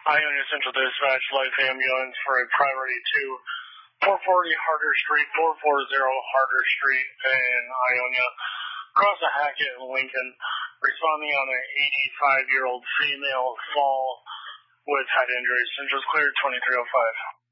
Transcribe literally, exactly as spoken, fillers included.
Ionia Central Dispatch, Life Ambulance for a priority to four forty Harder Street, four forty Harder Street in Ionia, across the Hackett and Lincoln, responding on an eighty-five-year-old female fall with head injuries. Central's cleared, twenty-three oh five.